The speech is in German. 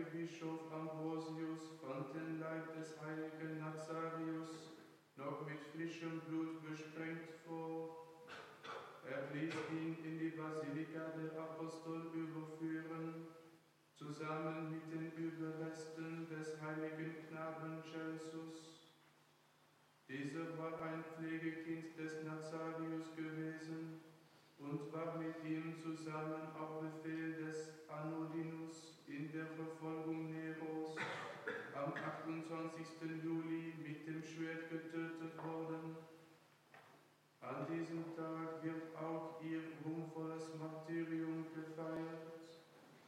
Bischof Ambrosius fand den Leib des heiligen Nazarius noch mit frischem Blut besprengt vor. Er ließ ihn in die Basilika der Apostel überführen, zusammen mit den Überresten des heiligen Knaben Celsus. Dieser war ein Pflegekind des Nazarius gewesen und war mit ihm zusammen auf Befehl des Anulinus in der Verfolgung Neros am 28. Juli mit dem Schwert getötet worden. An diesem Tag wird auch ihr ruhmvolles Martyrium gefeiert.